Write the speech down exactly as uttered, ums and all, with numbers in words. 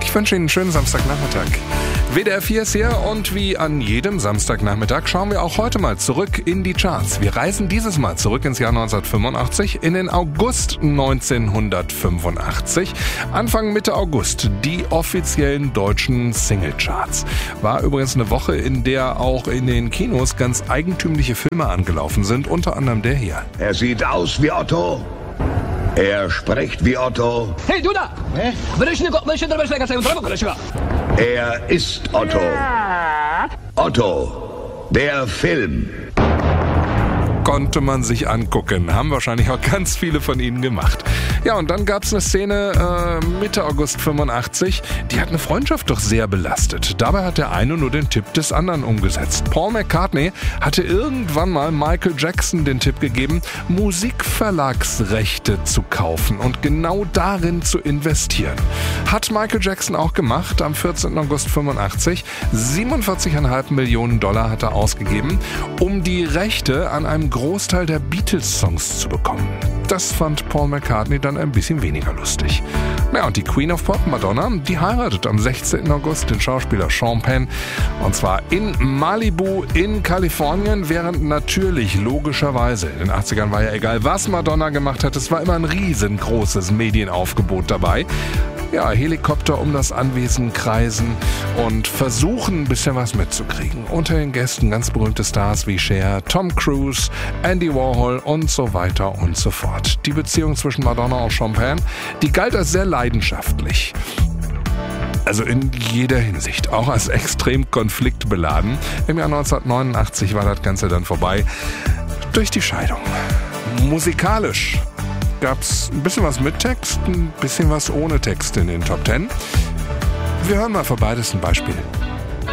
Ich wünsche Ihnen einen schönen Samstagnachmittag. W D R vier ist hier und wie an jedem Samstagnachmittag schauen wir auch heute mal zurück in die Charts. Wir reisen dieses Mal zurück ins Jahr neunzehnhundertfünfundachtzig, in den August neunzehnhundertfünfundachtzig. Anfang Mitte August die offiziellen deutschen Singlecharts. War übrigens eine Woche, in der auch in den Kinos ganz eigentümliche Filme angelaufen sind, unter anderem der hier. Er sieht aus wie Otto. Er spricht wie Otto. Hey, du da! Hä? Er ist Otto. Otto, der Film. Konnte man sich angucken. Haben wahrscheinlich auch ganz viele von Ihnen gemacht. Ja, und dann gab es eine Szene äh, Mitte August fünfundachtzig, die hat eine Freundschaft doch sehr belastet. Dabei hat der eine nur den Tipp des anderen umgesetzt. Paul McCartney hatte irgendwann mal Michael Jackson den Tipp gegeben, Musikverlagsrechte zu kaufen und genau darin zu investieren. Hat Michael Jackson auch gemacht am vierzehnten August fünfundachtzig. siebenundvierzig Komma fünf Millionen Dollar hat er ausgegeben, um die Rechte an einem Großteil der Beatles-Songs zu bekommen. Das fand Paul McCartney dann ein bisschen weniger lustig. Ja, und die Queen of Pop, Madonna, die heiratet am sechzehnten August den Schauspieler Sean Penn. Und zwar in Malibu in Kalifornien, während natürlich logischerweise in den achtzigern war ja egal, was Madonna gemacht hat, es war immer ein riesengroßes Medienaufgebot dabei. Ja, Helikopter um das Anwesen kreisen und versuchen, ein bisschen was mitzukriegen. Unter den Gästen ganz berühmte Stars wie Cher, Tom Cruise, Andy Warhol und so weiter und so fort. Die Beziehung zwischen Madonna und Sean Penn, die galt als sehr leidenschaftlich. Also in jeder Hinsicht, auch als extrem konfliktbeladen. Im Jahr neunzehnhundertneunundachtzig war das Ganze dann vorbei durch die Scheidung. Musikalisch gab's ein bisschen was mit Text, ein bisschen was ohne Text in den Top Ten. Wir hören mal für beides ein Beispiel.